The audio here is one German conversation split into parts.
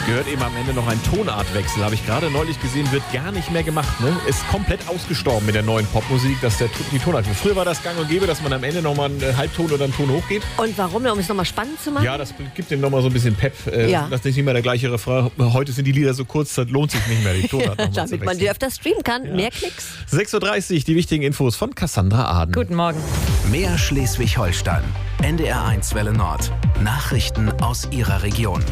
gehört eben am Ende noch ein Tonartwechsel. Habe ich gerade neulich gesehen, wird gar nicht mehr gemacht. Ne? Ist komplett ausgestorben mit der neuen Popmusik, dass die Tonart. Früher war das gang und gäbe, dass man am Ende nochmal einen Halbton oder einen Ton hochgeht. Und warum? Um es nochmal spannend zu machen? Ja, das gibt dem nochmal so ein bisschen Pep. Das ist nicht mehr der gleiche Refrain. Heute sind die Lieder so kurz, das lohnt sich nicht mehr, die Tonart nochmal zu damit man die öfter streamen kann. Ja. Mehr Klicks. 6.30 Uhr, die wichtigen Infos von Cassandra Aden. Guten Morgen. Mehr Schleswig-Holstein. NDR1 Welle Nord. Nachrichten aus Ihrer Region.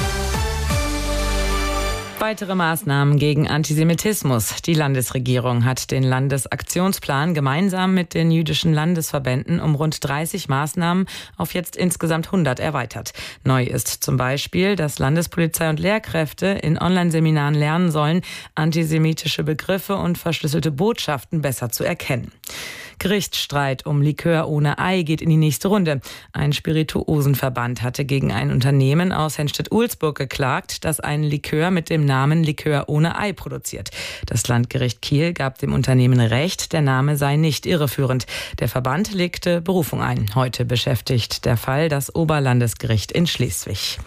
Weitere Maßnahmen gegen Antisemitismus. Die Landesregierung hat den Landesaktionsplan gemeinsam mit den jüdischen Landesverbänden um rund 30 Maßnahmen auf jetzt insgesamt 100 erweitert. Neu ist zum Beispiel, dass Landespolizei und Lehrkräfte in Online-Seminaren lernen sollen, antisemitische Begriffe und verschlüsselte Botschaften besser zu erkennen. Gerichtsstreit um Likör ohne Ei geht in die nächste Runde. Ein Spirituosenverband hatte gegen ein Unternehmen aus Henstedt-Ulzburg geklagt, das einen Likör mit dem Namen Likör ohne Ei produziert. Das Landgericht Kiel gab dem Unternehmen Recht, der Name sei nicht irreführend. Der Verband legte Berufung ein. Heute beschäftigt der Fall das Oberlandesgericht in Schleswig.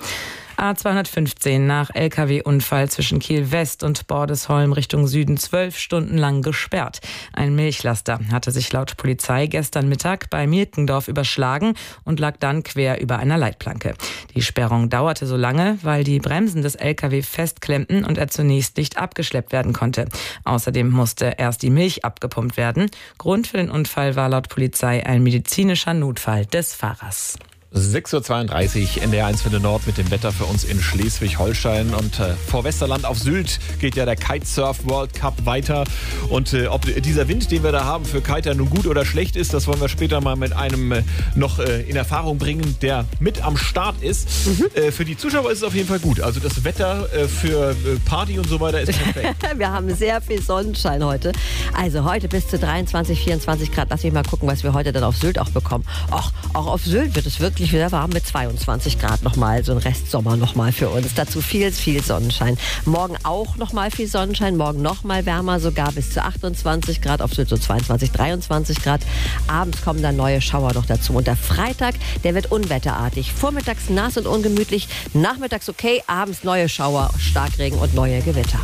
A215 nach LKW-Unfall zwischen Kiel-West und Bordesholm Richtung Süden 12 Stunden lang gesperrt. Ein Milchlaster hatte sich laut Polizei gestern Mittag bei Milkendorf überschlagen und lag dann quer über einer Leitplanke. Die Sperrung dauerte so lange, weil die Bremsen des LKW festklemmten und er zunächst nicht abgeschleppt werden konnte. Außerdem musste erst die Milch abgepumpt werden. Grund für den Unfall war laut Polizei ein medizinischer Notfall des Fahrers. 6.32 Uhr, NDR1 Welle Nord mit dem Wetter für uns in Schleswig-Holstein. Und vor Westerland auf Sylt geht ja der Kitesurf World Cup weiter. Und ob dieser Wind, den wir da haben, für Kiter nun gut oder schlecht ist, das wollen wir später mal mit einem noch in Erfahrung bringen, der mit am Start ist. Für die Zuschauer ist es auf jeden Fall gut. Also das Wetter für Party und so weiter ist perfekt. Wir haben sehr viel Sonnenschein heute. Also heute bis zu 23, 24 Grad. Lass mich mal gucken, was wir heute dann auf Sylt auch bekommen. Auch auf Sylt wird es wirklich wieder warm mit 22 Grad nochmal, so ein Restsommer nochmal für uns. Dazu viel Sonnenschein. Morgen auch nochmal viel Sonnenschein, morgen nochmal wärmer, sogar bis zu 28 Grad, auf Sylt so 22, 23 Grad. Abends kommen dann neue Schauer noch dazu. Und der Freitag, der wird unwetterartig. Vormittags nass und ungemütlich, nachmittags okay, abends neue Schauer, Starkregen und neue Gewitter.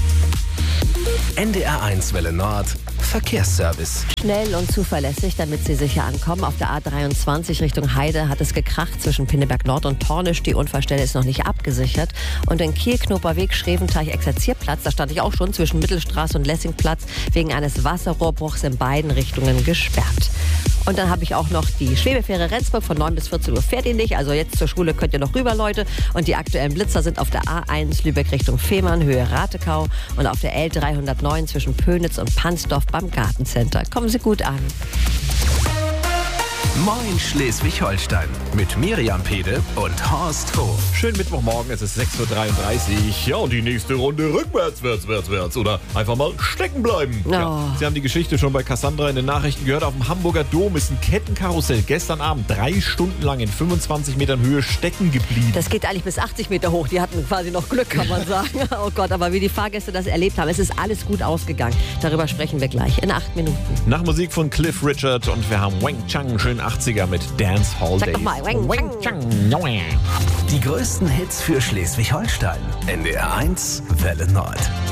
NDR1 Welle Nord. Verkehrsservice. Schnell und zuverlässig, damit Sie sicher ankommen. Auf der A23 Richtung Heide hat es gekracht zwischen Pinneberg Nord und Tornisch. Die Unfallstelle ist noch nicht abgesichert. Und in Kiel-Knoperweg, Schreventeich-Exerzierplatz, da stand ich auch schon zwischen Mittelstraße und Lessingplatz, wegen eines Wasserrohrbruchs in beiden Richtungen gesperrt. Und dann habe ich auch noch die Schwebefähre Rendsburg von 9 bis 14 Uhr fährt die nicht. Also jetzt zur Schule könnt ihr noch rüber, Leute. Und die aktuellen Blitzer sind auf der A1 Lübeck Richtung Fehmarn, Höhe Ratekau. Und auf der L309 zwischen Pönitz und Pansdorf beim Gartencenter. Kommen Sie gut an. Moin Schleswig-Holstein mit Miriam Pede und Horst Hof. Schönen Mittwochmorgen, es ist 6.33 Uhr. Ja, und die nächste Runde rückwärts, wärts. Oder einfach mal stecken bleiben. Oh. Ja, Sie haben die Geschichte schon bei Cassandra in den Nachrichten gehört. Auf dem Hamburger Dom ist ein Kettenkarussell gestern Abend 3 Stunden lang in 25 Metern Höhe stecken geblieben. Das geht eigentlich bis 80 Meter hoch. Die hatten quasi noch Glück, kann man sagen. Oh Gott, aber wie die Fahrgäste das erlebt haben, es ist alles gut ausgegangen. Darüber sprechen wir gleich in 8 Minuten. Nach Musik von Cliff Richard und wir haben Wang Chang, schön 80er mit Dance Hall Days. Sag doch mal, Wang Chang. Die größten Hits für Schleswig-Holstein. NDR1 Welle Nord.